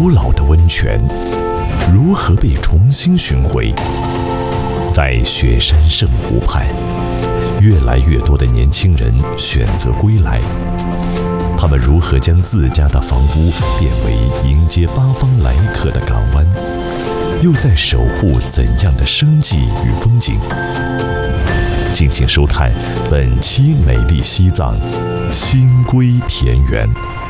古老的温泉如何被重新寻回？在雪山圣湖畔，越来越多的年轻人选择归来。他们如何将自家的房屋变为迎接八方来客的港湾？又在守护怎样的生计与风景？敬请收看本期《美丽西藏》，新归田园。